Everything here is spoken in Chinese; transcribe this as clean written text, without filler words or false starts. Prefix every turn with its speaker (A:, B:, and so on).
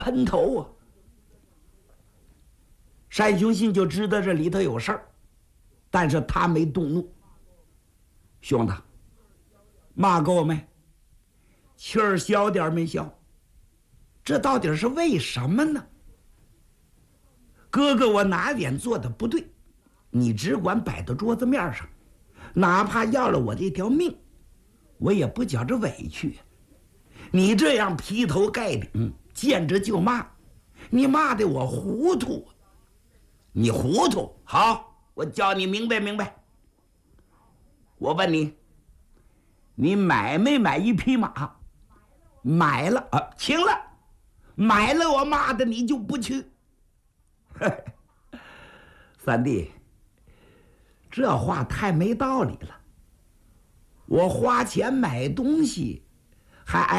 A: 喷头啊！单雄信就知道这里头有事儿，但是他没动怒。兄弟，骂够没？气儿消点没消？这到底是为什么呢？哥哥，我哪点做的不对？你只管摆到桌子面上，哪怕要了我这条命，我也不觉着委屈。你这样劈头盖顶，见着就骂，你骂的我糊涂。你糊涂，好，我教你明白明白。我问你，你买没买一匹马？买了啊，行了，买了，我骂的你就不去。三弟，这话太没道理了。我花钱买东西，还